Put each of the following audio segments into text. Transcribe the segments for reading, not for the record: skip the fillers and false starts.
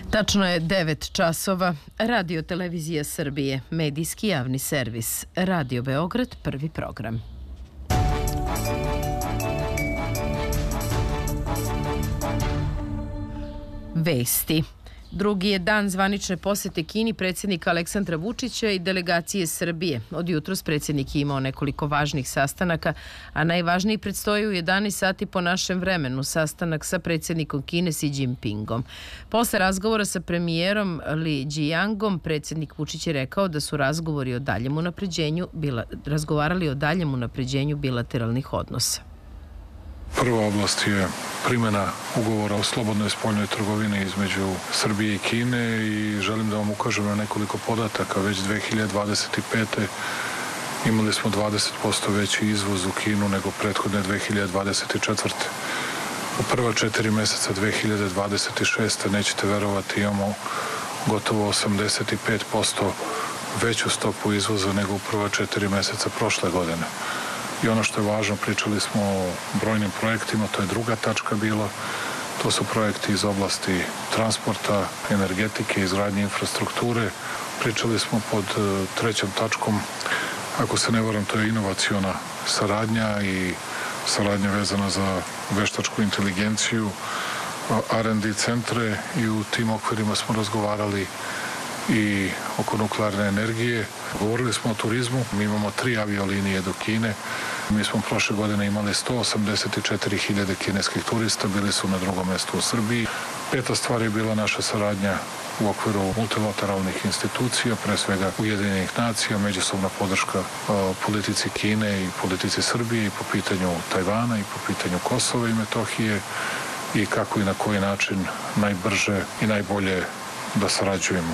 Tačno je 9 časova. Radio Televizija Srbije, medijski javni servis. Radio Beograd, prvi program. Vesti. Drugi je dan zvanične posete Kini predsjednika Aleksandra Vučića i delegacije Srbije. Od jutros predsjednik je imao nekoliko važnih sastanaka, a najvažniji predstoji u 11 sati po našem vremenu, sastanak sa predsjednikom Kine Xi Jinpingom. Posle razgovora sa premijerom Li Jiyangom, predsjednik Vučić je rekao da su razgovarali o daljem unapređenju bilateralnih odnosa. Prva oblast je primjena ugovora o slobodnoj spoljnoj trgovini između Srbije i Kine i želim da vam ukažem na nekoliko podataka. Već 2025. imali smo 20% veći izvoz u Kinu nego prethodne 2024. U prva 4 meseca 2026. nećete verovati, imamo gotovo 85% veću stopu izvoza nego u prva 4 meseca prošle godine. I ono što je važno, pričali smo o brojnim projektima, to je druga tačka bila. To su projekti iz oblasti transporta, energetike, izgradnje infrastrukture. Pričali smo pod trećom tačkom, ako se ne varam, to je inovaciona saradnja i saradnja vezana za veštačku inteligenciju, R&D centre i u tim okvirima smo razgovarali i oko nuklearne energije. Govorili smo o turizmu, mi imamo 3 aviolinije do Kine. Mi smo prošle godine imali 184.000 kineskih turista, bili su na drugom mjestu u Srbiji. Peta stvar je bila naša saradnja u okviru multilateralnih institucija, pre svega Ujedinjenih nacija, međusobna podrška politici Kine i politici Srbije i po pitanju Tajvana i po pitanju Kosova i Metohije i kako i na koji način najbrže i najbolje da sarađujemo.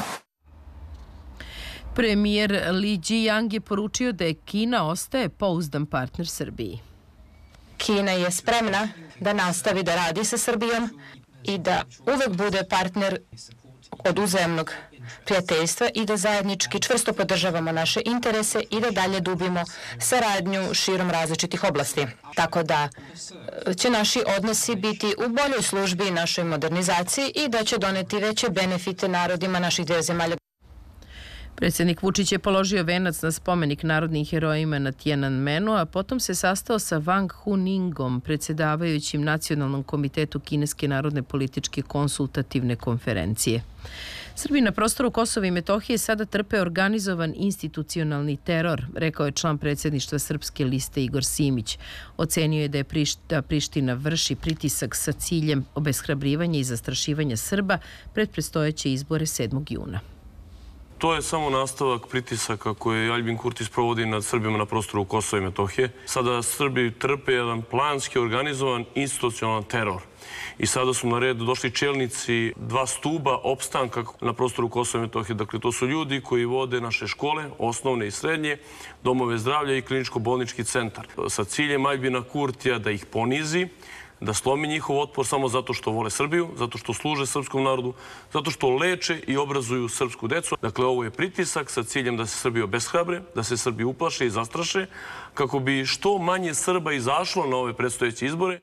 Premijer Li Jiyang je poručio da je Kina ostaje pouzdan partner Srbiji. Kina je spremna da nastavi da radi sa Srbijom i da uvek bude partner od uzajamnog prijateljstva i da zajednički čvrsto podržavamo naše interese i da dalje dubimo saradnju širom različitih oblasti. Tako da će naši odnosi biti u boljoj službi našoj modernizaciji i da će doneti veće benefite narodima naših dviju zemalja. Predsjednik Vučić je položio venac na spomenik narodnim herojima na Tiananmenu, a potom se sastao sa Wang Huningom, predsjedavajućim Nacionalnom komitetu Kineske narodne političke konsultativne konferencije. Srbi na prostoru Kosova i Metohije sada trpe organizovan institucionalni teror, rekao je član predsjedništva Srpske liste Igor Simić. Ocenio je da Priština vrši pritisak sa ciljem obeshrabrivanja i zastrašivanja Srba pred predstojeće izbore 7. juna. To je samo nastavak pritisaka koje Aljbin Kurti sprovodi nad Srbima na prostoru Kosova i Metohije. Sada Srbi trpe jedan planski organizovan institucionalan teror. I sada su na red došli čelnici 2 stuba opstanka na prostoru Kosova i Metohije. Dakle, to su ljudi koji vode naše škole, osnovne i srednje, domove zdravlja i kliničko-bolnički centar. Sa ciljem Aljbina Kurtija da ih ponizi, da slomi njihov otpor samo zato što vole Srbiju, zato što služe srpskom narodu, zato što leče i obrazuju srpsku decu. Dakle, ovo je pritisak sa ciljem da se Srbi obeshrabre, da se Srbi uplaše i zastraše, kako bi što manje Srba izašlo na ove predstojeće izbore.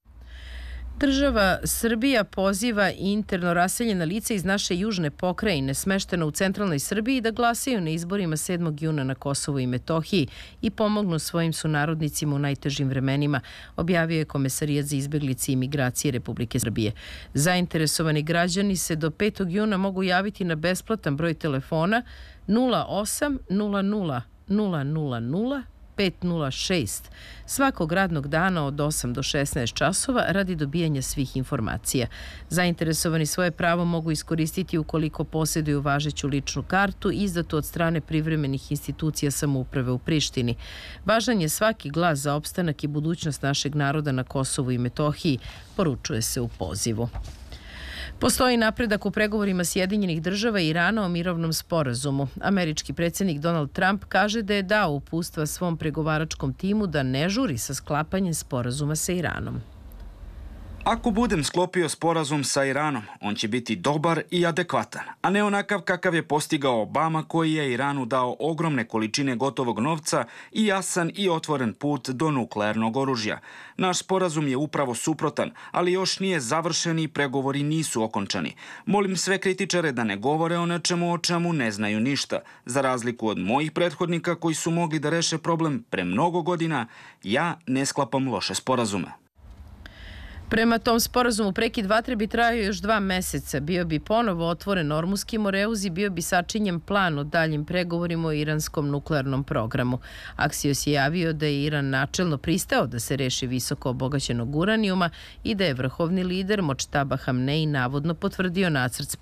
Država Srbija poziva interno raseljena lica iz naše južne pokrajine smeštena u centralnoj Srbiji da glasaju na izborima 7. juna na Kosovu i Metohiji i pomognu svojim sunarodnicima u najtežim vremenima, objavio je Komesarijat za izbeglice i migracije Republike Srbije. Zainteresovani građani se do 5. juna mogu javiti na besplatan broj telefona 08 00 000 506 svakog radnog dana od 8 do 16 časova radi dobijanja svih informacija. Zainteresovani svoje pravo mogu iskoristiti ukoliko posjeduju važeću ličnu kartu izdatu od strane privremenih institucija samouprave u Prištini. Važan je svaki glas za opstanak i budućnost našeg naroda na Kosovu i Metohiji, poručuje se u pozivu. Postoji napredak u pregovorima Sjedinjenih država i Irana o mirovnom sporazumu. Američki predsjednik Donald Trump kaže da je dao uputstva svom pregovaračkom timu da ne žuri sa sklapanjem sporazuma sa Iranom. Ako budem sklopio sporazum sa Iranom, on će biti dobar i adekvatan, a ne onakav kakav je postigao Obama koji je Iranu dao ogromne količine gotovog novca i jasan i otvoren put do nuklearnog oružja. Naš sporazum je upravo suprotan, ali još nije završen i pregovori nisu okončani. Molim sve kritičare da ne govore o nečemu o čemu ne znaju ništa. Za razliku od mojih prethodnika koji su mogli da reše problem pre mnogo godina, ja ne sklapam loše sporazume. Prema tom sporazumu prekid vatre bi trajao još 2 meseca. Bio bi ponovo otvoren Ormuski Moreuz i bio bi sačinjen plan o daljim pregovorima o iranskom nuklearnom programu. Axios je javio da je Iran načelno pristao da se reši visoko obogaćenog uranijuma i da je vrhovni lider Močtaba Hamnei navodno potvrdio nacrt